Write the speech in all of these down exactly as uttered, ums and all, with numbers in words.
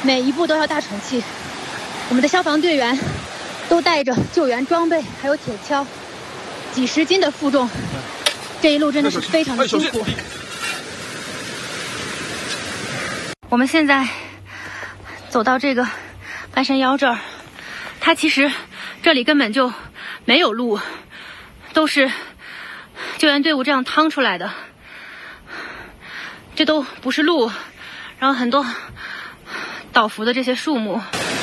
每一步都要大喘气。我们的消防队员都带着救援装备，还有铁锹，几十斤的负重，这一路真的是非常的辛苦。我们现在走到这个半山腰这儿，它其实这里根本就没有路，都是救援队伍这样趟出来的，这都不是路，然后很多倒伏的这些树木。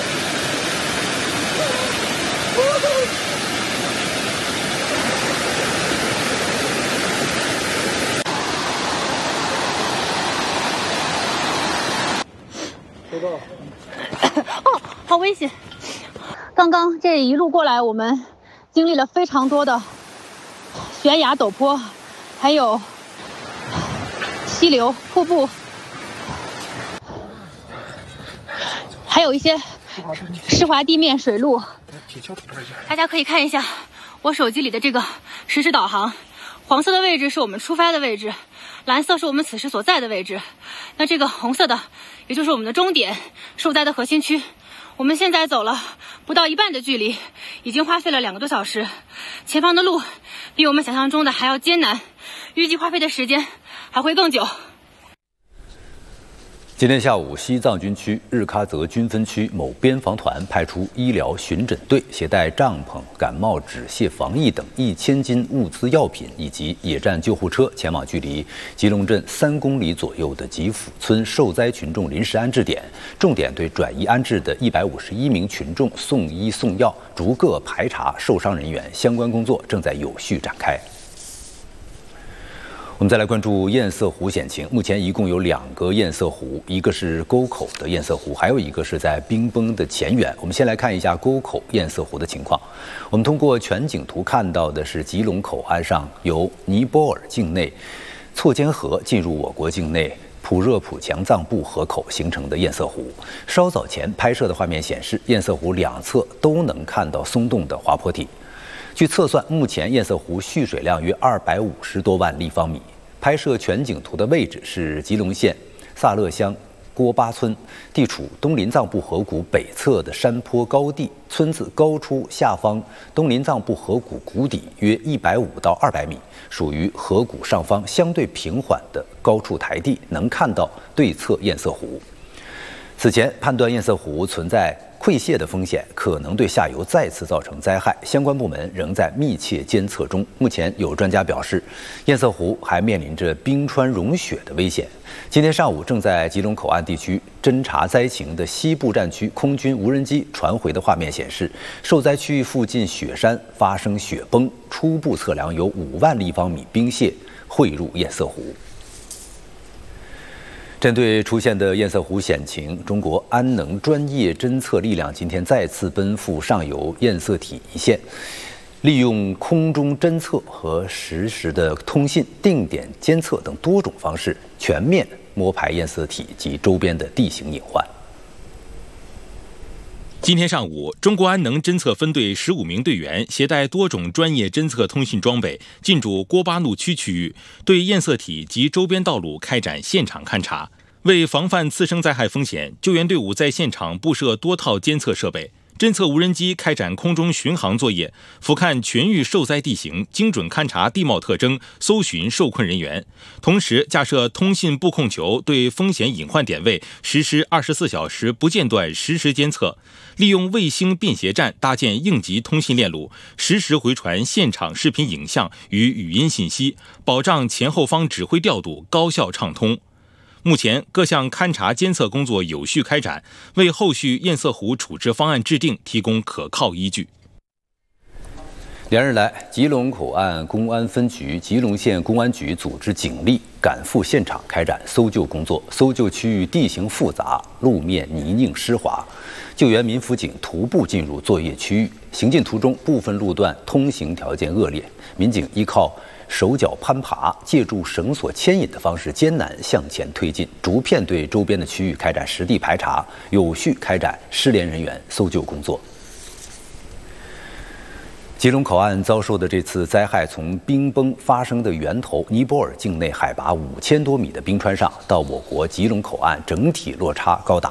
哦，好危险！刚刚这一路过来，我们经历了非常多的悬崖陡坡，还有溪流、瀑布，还有一些湿滑地面、水路。大家可以看一下我手机里的这个实时导航，黄色的位置是我们出发的位置，蓝色是我们此时所在的位置，那这个红色的也就是我们的终点，受灾的核心区。我们现在走了不到一半的距离，已经花费了两个多小时，前方的路比我们想象中的还要艰难，预计花费的时间还会更久。 今天下午，西藏军区日喀则军分区某边防团派出医疗巡诊队，携带帐篷、感冒止泻防疫等一千斤物资药品以及野战救护车，前往距离吉隆镇三公里左右的吉府村受灾群众临时安置点，重点对转移安置的一百五十一名群众送医送药，逐个排查受伤人员，相关工作正在有序展开。我们再来关注堰塞湖险情。目前一共有两个堰塞湖，一个是沟口的堰塞湖，还有一个是在冰崩的前缘。我们先来看一下沟口堰塞湖的情况。我们通过全景图看到的是吉隆口岸上由尼泊尔境内错间河进入我国境内普热普强藏布河口形成的堰塞湖。稍早前拍摄的画面显示，堰塞湖两侧都能看到松动的滑坡体。据测算，目前堰塞湖蓄水量约二百五十多万立方米。拍摄全景图的位置是吉隆县萨勒乡郭巴村，地处东林藏布河谷北侧的山坡高地，村子高出下方东林藏布河谷谷底约一百五到二百米，属于河谷上方相对平缓的高处台地，能看到对侧堰塞湖。此前判断堰塞湖存在溃泻的风险，可能对下游再次造成灾害，相关部门仍在密切监测中。目前有专家表示，堰塞湖还面临着冰川融雪的危险。今天上午，正在吉隆口岸地区侦察灾情的西部战区空军无人机传回的画面显示，受灾区域附近雪山发生雪崩，初步测量有五万立方米冰屑汇入堰塞湖。针对出现的堰塞湖险情，中国安能专业侦测力量今天再次奔赴上游堰塞体一线，利用空中侦测和实时的通信、定点监测等多种方式，全面摸排堰塞体及周边的地形隐患。 今天上午，中国安能侦测分队十五名队员携带多种专业侦测通讯装备，进驻郭巴路区区域，对堰塞体及周边道路开展现场勘查。为防范次生灾害风险，救援队伍在现场布设多套监测设备，侦测无人机开展空中巡航作业，俯瞰全域受灾地形，精准勘察地貌特征，搜寻受困人员。同时，架设通信布控球，对风险隐患点位实施二十四小时不间断实时监测。利用卫星便携站搭建应急通信链路，实时回传现场视频影像与语音信息，保障前后方指挥调度高效畅通。目前，各项勘察监测工作有序开展，为后续堰塞湖处置方案制定提供可靠依据。 连日来，吉隆口岸公安分局、吉隆县公安局组织警力赶赴现场开展搜救工作。搜救区域地形复杂，路面泥泞湿滑，救援民辅警徒步进入作业区域。行进途中，部分路段通行条件恶劣，民警依靠手脚攀爬，借助绳索牵引的方式艰难向前推进，逐片对周边的区域开展实地排查，有序开展失联人员搜救工作。吉隆口岸遭受的这次灾害，从冰崩发生的源头尼泊尔境内海拔五千多米的冰川上，到我国吉隆口岸整体落差高达